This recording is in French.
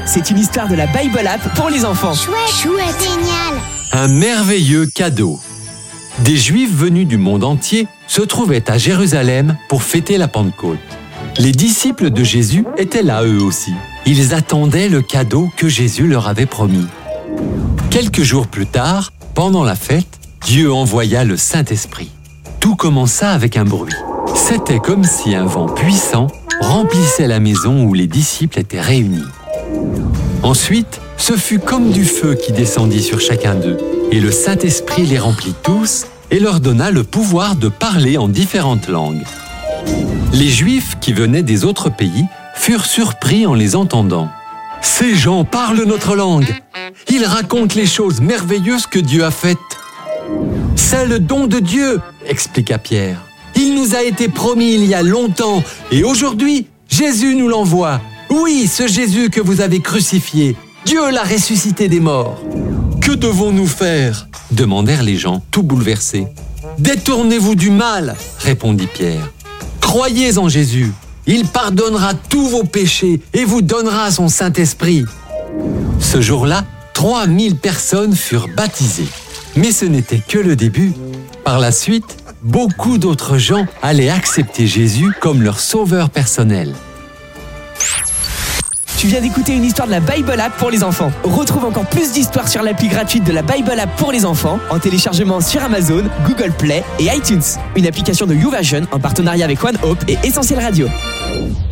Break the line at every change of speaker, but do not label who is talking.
C'est une histoire de la Bible App pour les enfants.
Chouette, génial.
Un merveilleux cadeau. Des Juifs venus du monde entier se trouvaient à Jérusalem pour fêter la Pentecôte. Les disciples de Jésus étaient là eux aussi. Ils attendaient le cadeau que Jésus leur avait promis. Quelques jours plus tard, pendant la fête, Dieu envoya le Saint-Esprit. Tout commença avec un bruit. C'était comme si un vent puissant remplissait la maison où les disciples étaient réunis. Ensuite, ce fut comme du feu qui descendit sur chacun d'eux, et le Saint-Esprit les remplit tous et leur donna le pouvoir de parler en différentes langues. Les Juifs qui venaient des autres pays furent surpris en les entendant. « Ces gens parlent notre langue. Ils racontent les choses merveilleuses que Dieu a faites. »« C'est le don de Dieu, » expliqua Pierre. « Il nous a été promis il y a longtemps et aujourd'hui, Jésus nous l'envoie. Oui, ce Jésus que vous avez crucifié. Dieu l'a ressuscité des morts. »« Que devons-nous faire ?» demandèrent les gens, tout bouleversés. « Détournez-vous du mal, » répondit Pierre. « Croyez en Jésus. Il pardonnera tous vos péchés et vous donnera son Saint-Esprit. » Ce jour-là, 3000 personnes furent baptisées. Mais ce n'était que le début. Par la suite, beaucoup d'autres gens allaient accepter Jésus comme leur sauveur personnel.
Tu viens d'écouter une histoire de la Bible App pour les enfants. Retrouve encore plus d'histoires sur l'appli gratuite de la Bible App pour les enfants en téléchargement sur Amazon, Google Play et iTunes. Une application de YouVersion en partenariat avec One Hope et Essentiel Radio.